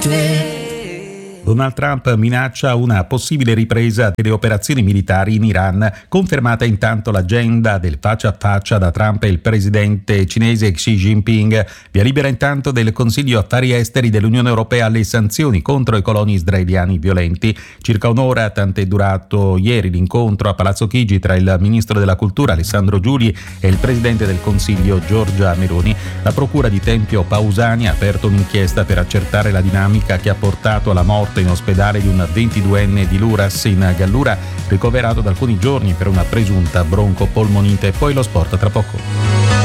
te. Donald Trump minaccia una possibile ripresa delle operazioni militari in Iran, confermata intanto l'agenda del faccia a faccia da Trump e il presidente cinese Xi Jinping. Via libera intanto del Consiglio Affari Esteri dell'Unione Europea alle sanzioni contro i coloni israeliani violenti. Circa un'ora, tant'è durato ieri l'incontro a Palazzo Chigi tra il ministro della Cultura Alessandro Giuli e il presidente del Consiglio Giorgia Meloni. La procura di Tempio Pausani ha aperto un'inchiesta per accertare la dinamica che ha portato alla morte in ospedale di un 22enne di Luras in Gallura, ricoverato da alcuni giorni per una presunta broncopolmonite. Poi lo sport tra poco.